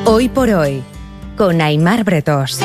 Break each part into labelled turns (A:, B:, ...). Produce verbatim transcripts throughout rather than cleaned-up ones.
A: Hoy por hoy, con Aimar Bretós.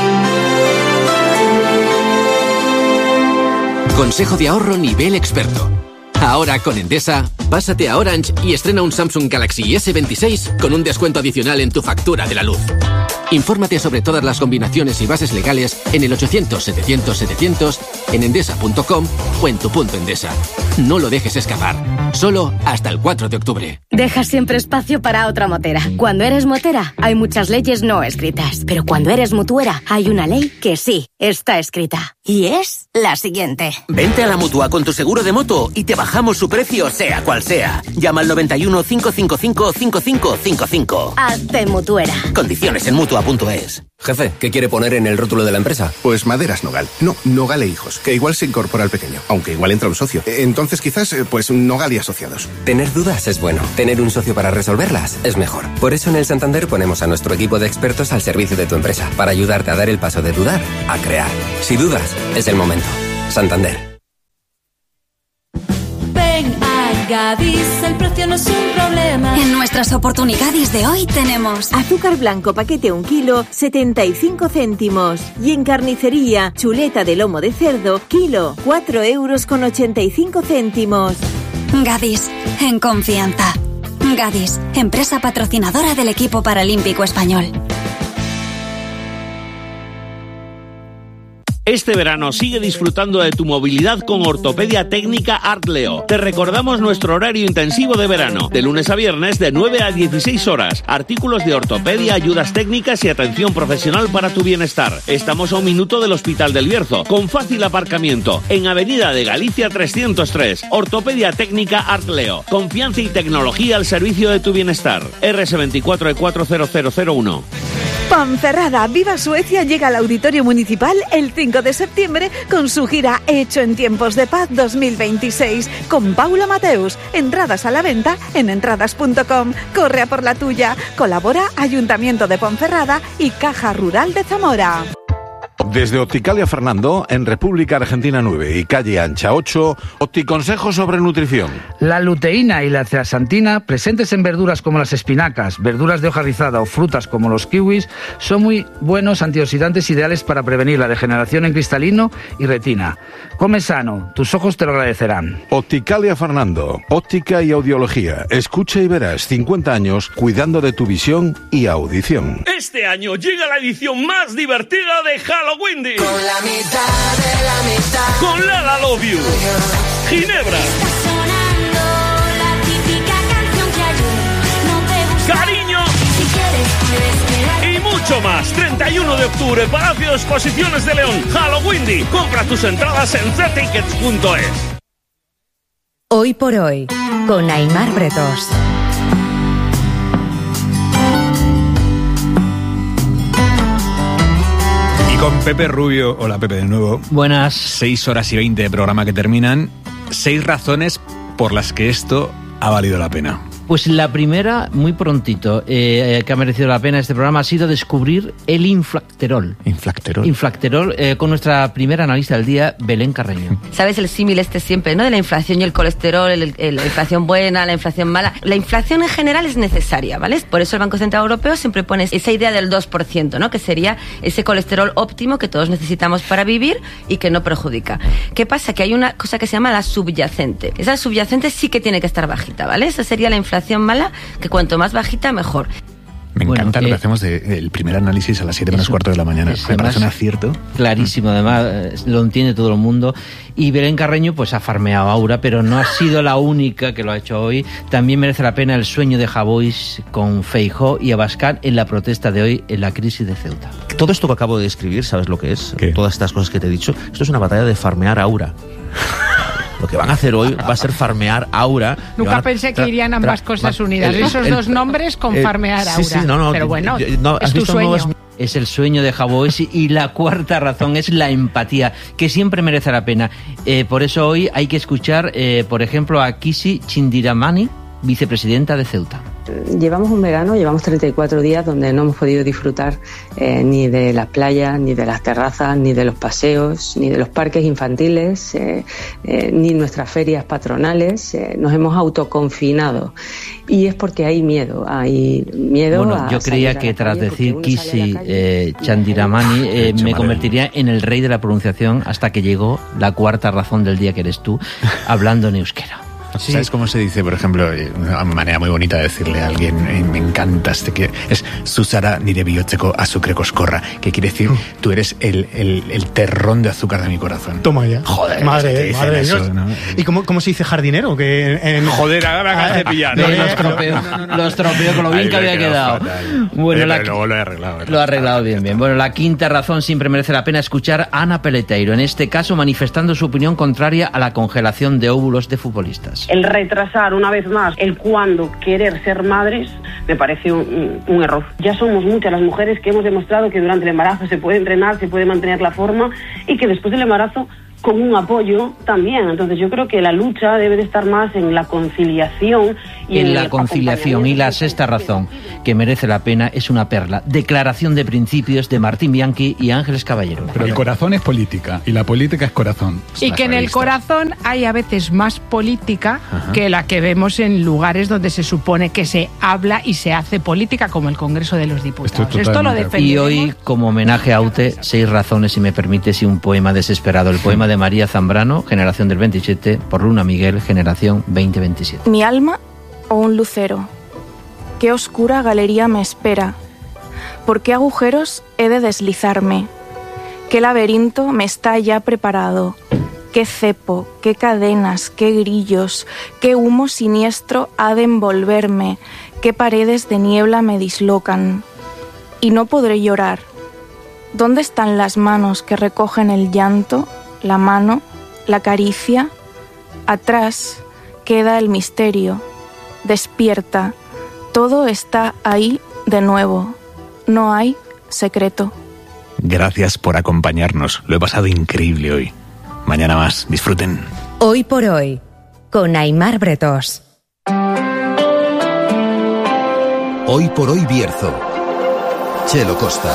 B: Consejo de ahorro nivel experto. Ahora con Endesa, pásate a Orange y estrena un Samsung Galaxy ese veintiséis con un descuento adicional en tu factura de la luz. Infórmate sobre todas las combinaciones y bases legales en el ochocientos setecientos setecientos, en endesa punto com o en tu punto Endesa. No lo dejes escapar. Solo hasta el cuatro de octubre.
C: Deja siempre espacio para otra motera. Cuando eres motera, hay muchas leyes no escritas. Pero cuando eres mutuera, hay una ley que sí está escrita. Y es la siguiente.
D: Vente a la Mutua con tu seguro de moto y te bajamos su precio, sea cual sea. Llama al noventa y uno, cinco cinco cinco, cinco cinco cinco cinco.
C: Hazte mutuera.
D: Condiciones en mutua punto es.
E: Jefe, ¿qué quiere poner en el rótulo de la empresa?
F: Pues Maderas Nogal. No, Nogal e Hijos, que igual se incorpora al pequeño, aunque igual entra un socio. Entonces quizás, pues Nogal y Asociados.
E: Tener dudas es bueno. Tener un socio para resolverlas es mejor. Por eso en el Santander ponemos a nuestro equipo de expertos al servicio de tu empresa, para ayudarte a dar el paso de dudar a crear. Si dudas, es el momento. Santander.
G: Ven a Gadis, el precio no es un problema.
H: En nuestras oportunidades de hoy tenemos
I: azúcar blanco paquete un kilo, setenta y cinco céntimos. Y en carnicería, chuleta de lomo de cerdo, kilo, cuatro euros con ochenta y cinco céntimos.
H: Gadis, en confianza. Gadis, empresa patrocinadora del equipo paralímpico español.
J: Este verano sigue disfrutando de tu movilidad con Ortopedia Técnica Artleo. Te recordamos nuestro horario intensivo de verano, de lunes a viernes de nueve a dieciséis horas. Artículos de ortopedia, ayudas técnicas y atención profesional para tu bienestar. Estamos a un minuto del Hospital del Bierzo, con fácil aparcamiento, en Avenida de Galicia trescientos tres. Ortopedia Técnica Artleo. Confianza y tecnología al servicio de tu bienestar. R S veinticuatro E cuatro cero cero cero uno.
K: Ponferrada Viva Suecia llega al Auditorio Municipal el cinco de septiembre con su gira Hecho en Tiempos de Paz dos mil veintiséis con Paula Mateus. Entradas a la venta en entradas punto com. Corre a por la tuya. Colabora Ayuntamiento de Ponferrada y Caja Rural de Zamora.
L: Desde Opticalia Fernando, en República Argentina nueve y Calle Ancha ocho, Opticonsejos sobre nutrición.
M: La luteína y la zeaxantina, presentes en verduras como las espinacas, verduras de hoja rizada o frutas como los kiwis, son muy buenos antioxidantes ideales para prevenir la degeneración en cristalino y retina. Come sano, tus ojos te lo agradecerán.
L: Opticalia Fernando, óptica y audiología. Escucha y verás cincuenta años cuidando de tu visión y audición.
J: Este año llega la edición más divertida de Halloween. Con
N: la mitad de la mitad.
J: Con Lala Love You. Ginebra.
N: Está sonando la típica canción que ayer no te gustó.
J: Cariño.
N: Si quieres puedes quedar.
J: Y mucho más. treinta y uno de octubre, Palacio de Exposiciones de León. Halloween. Compra tus entradas en c tickets punto es.
A: Hoy por hoy, con Aimar Bretós.
O: Con Pepe Rubio. Hola, Pepe, de nuevo.
P: Buenas.
O: Seis horas y veinte de programa que terminan. Seis razones por las que esto ha valido la pena.
P: Pues la primera, muy prontito, eh, que ha merecido la pena este programa, ha sido descubrir el inflacterol.
O: Inflacterol.
P: Inflacterol, eh, con nuestra primera analista del día, Belén Carreño.
Q: ¿Sabes el símil este siempre, no? De la inflación y el colesterol, el, el, la inflación buena, la inflación mala. La inflación en general es necesaria, ¿vale? Por eso el Banco Central Europeo siempre pone esa idea del dos por ciento, ¿no? Que sería ese colesterol óptimo que todos necesitamos para vivir y que no perjudica. ¿Qué pasa? Que hay una cosa que se llama la subyacente. Esa subyacente sí que tiene que estar bajita, ¿vale? Esa sería la inflación mala, que cuanto más bajita, mejor.
O: Me
P: bueno,
O: encanta
P: eh,
O: lo que hacemos del de, primer análisis a las siete menos cuarto de la mañana. Me parece un acierto.
P: Clarísimo, además, eh, lo entiende todo el mundo. Y Belén Carreño pues ha farmeado a Aura, pero no ha sido la única que lo ha hecho hoy. También merece la pena el sueño de Javois con Feijóo y Abascal en la protesta de hoy en la crisis de Ceuta.
R: Todo esto que acabo de describir, ¿sabes lo que es?
O: ¿Qué?
R: Todas estas cosas que te he dicho. Esto es una batalla de farmear a Aura. Lo que van a hacer hoy va a ser farmear Aura.
S: Nunca
R: a...
S: pensé que irían ambas cosas unidas.
R: El,
S: Esos
R: el,
S: dos nombres con
R: el,
S: farmear Aura.
R: Sí, sí, no, no,
S: pero bueno,
R: no,
S: es tu sueño. Nuevas...
P: Es el sueño de Javois y la cuarta razón es la empatía, que siempre merece la pena. Eh, por eso hoy hay que escuchar, eh, por ejemplo, a Kisi Chindiramani, vicepresidenta de Ceuta.
T: Llevamos un verano, llevamos treinta y cuatro días donde no hemos podido disfrutar eh, ni de las playas, ni de las terrazas, ni de los paseos, ni de los parques infantiles, eh, eh, ni nuestras ferias patronales. Eh, nos hemos autoconfinado y es porque hay miedo, hay miedo
P: bueno,
T: a
P: yo creía que tras decir Kisi eh, Chandiramani eh, me convertiría en el rey de la pronunciación hasta que llegó la cuarta razón del día, que eres tú, hablando en euskera.
O: Sí. ¿Sabes cómo se dice, por ejemplo, una manera muy bonita de decirle a alguien, eh, me encantas, te quiero, es Susara nire bihotzeko azukre koskorra, que quiere decir, tú eres el, el, el terrón de azúcar de mi corazón.
U: Toma ya.
O: Joder,
U: madre, madre de
O: eso,
U: Dios.
O: ¿no?
U: ¿Y cómo, cómo se dice jardinero? Que en...
O: Joder, ahora me acabas de pillar.
P: No, los tropeo, los tropeo con lo bien
O: Ahí
P: que había quedado.
O: Fatal.
P: Bueno,
O: Oye,
P: la...
O: pero luego lo he arreglado. ¿verdad?
P: Lo ha arreglado bien, bien. Bueno, la quinta razón, siempre merece la pena escuchar a Ana Peleteiro, en este caso manifestando su opinión contraria a la congelación de óvulos de futbolistas.
V: El retrasar una vez más el cuándo querer ser madres me parece un, un error. Ya somos muchas las mujeres que hemos demostrado que durante el embarazo se puede entrenar, se puede mantener la forma y que después del embarazo con un apoyo también. Entonces yo creo que la lucha debe de estar más en la conciliación y en,
P: en la conciliación. Y la sexta razón que merece la pena es una perla: declaración de principios de Martín Bianchi y Ángeles Caballero.
W: Pero el corazón es política y la política es corazón.
S: Y que en el corazón hay a veces más política
W: Ajá.
S: que la que vemos en lugares donde se supone que se habla y se hace política, como el Congreso de los Diputados. Esto lo defendemos.
P: Y hoy, como homenaje a Ute, seis razones, si me permites, y un poema desesperado. El poema de María Zambrano, generación del veintisiete, por Luna Miguel, generación veinte veintisiete.
X: Mi alma o un lucero. Qué oscura galería me espera. ¿Por qué agujeros he de deslizarme? ¿Qué laberinto me está ya preparado? ¿Qué cepo, qué cadenas, qué grillos, qué humo siniestro ha de envolverme? ¿Qué paredes de niebla me dislocan? Y no podré llorar. ¿Dónde están las manos que recogen el llanto, la mano, la caricia? Atrás queda el misterio. Despierta. Todo está ahí de nuevo. No hay secreto.
O: Gracias por acompañarnos. Lo he pasado increíble hoy. Mañana más. Disfruten.
A: Hoy por hoy, con Aimar Bretos.
Y: Hoy por hoy Bierzo. Chelo Costa.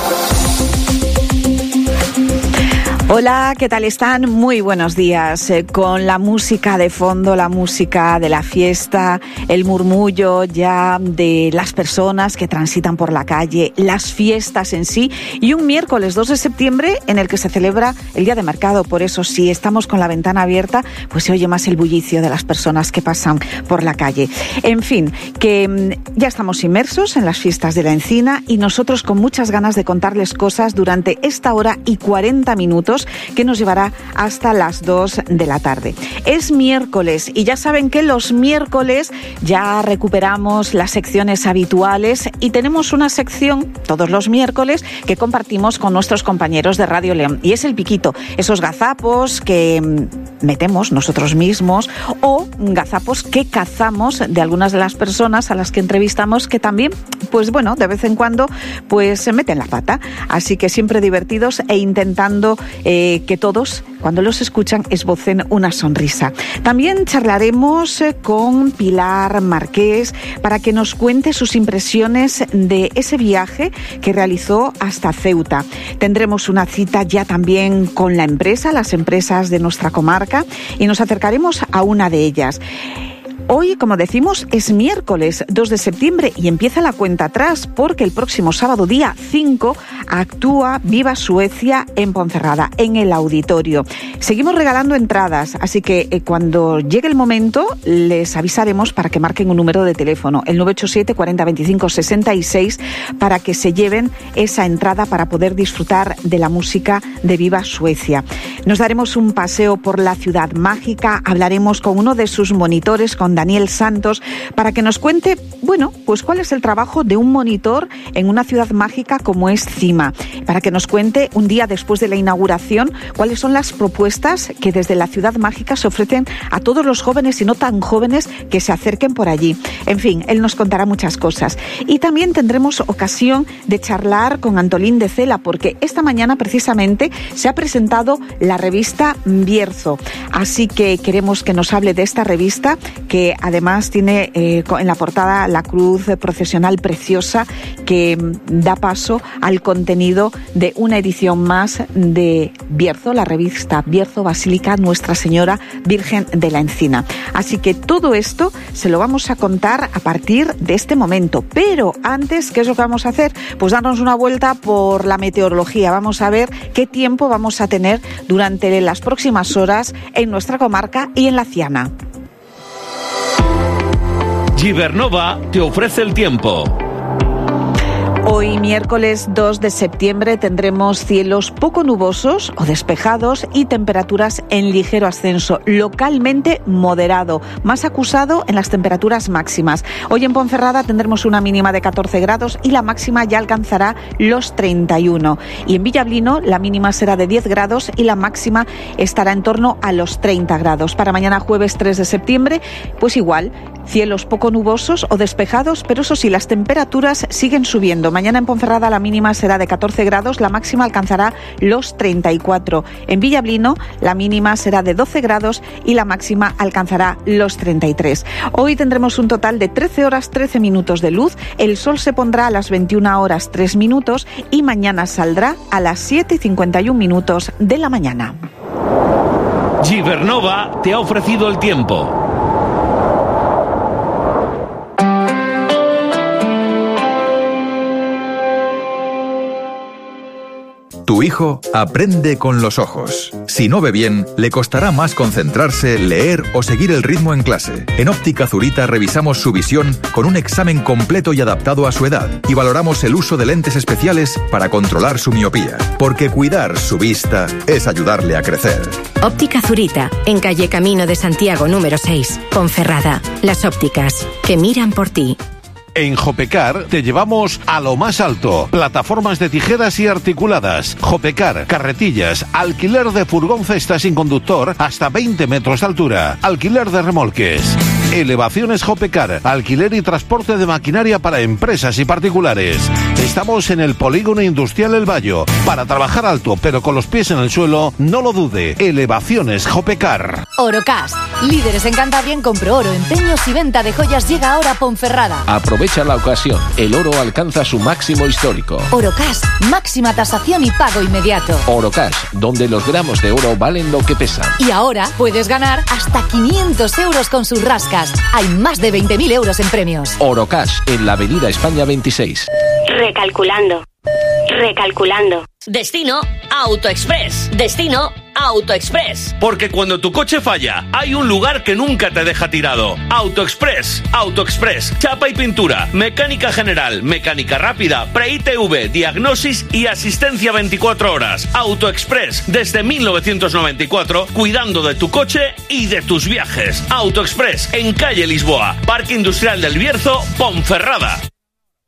K: Hola, ¿qué tal están? Muy buenos días. Eh, con la música de fondo, la música de la fiesta, el murmullo ya de las personas que transitan por la calle, las fiestas en sí, y un miércoles dos de septiembre en el que se celebra el Día de Mercado. Por eso, si estamos con la ventana abierta, pues se oye más el bullicio de las personas que pasan por la calle. En fin, que ya estamos inmersos en las fiestas de la Encina y nosotros con muchas ganas de contarles cosas durante esta hora y cuarenta minutos que nos llevará hasta las dos de la tarde. Es miércoles y ya saben que los miércoles ya recuperamos las secciones habituales y tenemos una sección todos los miércoles que compartimos con nuestros compañeros de Radio León, y es el piquito, esos gazapos que metemos nosotros mismos o gazapos que cazamos de algunas de las personas a las que entrevistamos, que también, pues bueno, de vez en cuando pues se meten la pata, así que siempre divertidos e intentando Eh, que todos, cuando los escuchan, esbocen una sonrisa. También charlaremos eh, con Pilar Marqués para que nos cuente sus impresiones de ese viaje que realizó hasta Ceuta. Tendremos una cita ya también con la empresa, las empresas de nuestra comarca, y nos acercaremos a una de ellas. Hoy, como decimos, es miércoles dos de septiembre y empieza la cuenta atrás porque el próximo sábado, día cinco, actúa Viva Suecia en Ponferrada, en el auditorio. Seguimos regalando entradas, así que eh, cuando llegue el momento les avisaremos para que marquen un número de teléfono, el nueve ocho siete, cuarenta, veinticinco, sesenta y seis, para que se lleven esa entrada para poder disfrutar de la música de Viva Suecia. Nos daremos un paseo por la ciudad mágica, hablaremos con uno de sus monitores, con Daniel Santos, para que nos cuente, bueno, pues cuál es el trabajo de un monitor en una ciudad mágica como es Cima, para que nos cuente un día después de la inauguración cuáles son las propuestas que desde la ciudad mágica se ofrecen a todos los jóvenes y no tan jóvenes que se acerquen por allí. En fin, él nos contará muchas cosas. Y también tendremos ocasión de charlar con Antolín de Cela, porque esta mañana precisamente se ha presentado la revista Bierzo, así que queremos que nos hable de esta revista que que además tiene eh, en la portada la cruz procesional preciosa que da paso al contenido de una edición más de Bierzo, la revista Bierzo Basílica Nuestra Señora Virgen de la Encina. Así que todo esto se lo vamos a contar a partir de este momento. Pero antes, ¿qué es lo que vamos a hacer? Pues darnos una vuelta por la meteorología. Vamos a ver qué tiempo vamos a tener durante las próximas horas en nuestra comarca y en la Ciana.
J: Gibernova te ofrece el tiempo.
K: Hoy, miércoles dos de septiembre, tendremos cielos poco nubosos o despejados y temperaturas en ligero ascenso, localmente moderado, más acusado en las temperaturas máximas. Hoy en Ponferrada tendremos una mínima de catorce grados y la máxima ya alcanzará los treinta y uno. Y en Villablino la mínima será de diez grados y la máxima estará en torno a los treinta grados. Para mañana jueves tres de septiembre, pues igual, cielos poco nubosos o despejados, pero eso sí, las temperaturas siguen subiendo. Mañana en Ponferrada la mínima será de catorce grados, la máxima alcanzará los treinta y cuatro. En Villablino la mínima será de doce grados y la máxima alcanzará los treinta y tres. Hoy tendremos un total de trece horas trece minutos de luz, el sol se pondrá a las veintiuna horas tres minutos y mañana saldrá a las siete y cincuenta y un minutos de la mañana.
J: Gibernova te ha ofrecido el tiempo.
B: Tu hijo aprende con los ojos. Si no ve bien, le costará más concentrarse, leer o seguir el ritmo en clase. En Óptica Zurita revisamos su visión con un examen completo y adaptado a su edad y valoramos el uso de lentes especiales para controlar su miopía. Porque cuidar su vista es ayudarle a crecer.
A: Óptica Zurita, en calle Camino de Santiago número seis, Ponferrada. Las ópticas que miran por ti.
L: En Jopecar te llevamos a lo más alto. Plataformas de tijeras y articuladas. Jopecar, carretillas, alquiler de furgón cesta sin conductor hasta veinte metros de altura. Alquiler de remolques. Elevaciones Jopecar, alquiler y transporte de maquinaria para empresas y particulares. Estamos en el Polígono Industrial El Bayo. Para trabajar alto pero con los pies en el suelo, no lo dude. Elevaciones Jopecar.
C: Orocast, líderes en Cantabria en compro oro, empeños y venta de joyas, llega ahora a Ponferrada.
D: Aprovecha la ocasión, el oro alcanza su máximo histórico.
C: Orocast, máxima tasación y pago inmediato.
D: Orocast, donde los gramos de oro valen lo que pesan.
C: Y ahora puedes ganar hasta quinientos euros con sus rascas. Hay más de veinte mil euros en premios.
D: Orocast, en la avenida España veintiséis.
E: Recalculando. Recalculando.
F: Destino AutoExpress. Destino AutoExpress.
J: Porque cuando tu coche falla, hay un lugar que nunca te deja tirado. AutoExpress. AutoExpress. Chapa y pintura. Mecánica general. Mecánica rápida. Pre-I T V. Diagnosis y asistencia veinticuatro horas. AutoExpress. Desde mil novecientos noventa y cuatro, cuidando de tu coche y de tus viajes. AutoExpress. En calle Lisboa. Parque Industrial del Bierzo, Ponferrada.